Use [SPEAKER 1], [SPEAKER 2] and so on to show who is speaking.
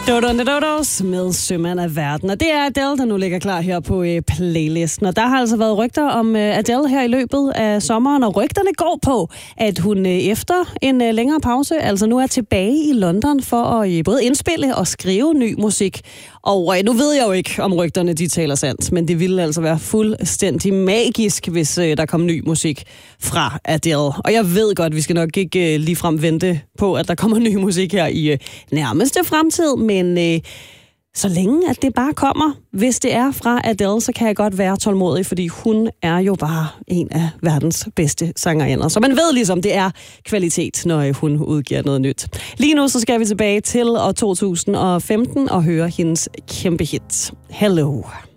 [SPEAKER 1] Dodos med Sømand af Verden. Og det er Adele, der nu ligger klar her på playlisten. Og der har altså været rygter om Adele her i løbet af sommeren, og rygterne går på, at hun efter en længere pause altså nu er tilbage i London for at både indspille og skrive ny musik. Og nu ved jeg jo ikke, om rygterne de taler sandt, men det ville altså være fuldstændig magisk, hvis der kom ny musik fra Adele. Og jeg ved godt, vi skal nok ikke ligefrem vente på, at der kommer ny musik her i nærmeste fremtid, men så længe at det bare kommer, hvis det er fra Adele, så kan jeg godt være tålmodig, fordi hun er jo bare en af verdens bedste sangerinder. Så man ved ligesom, det er kvalitet, når hun udgiver noget nyt. Lige nu så skal vi tilbage til år 2015 og høre hendes kæmpe hit, Hello.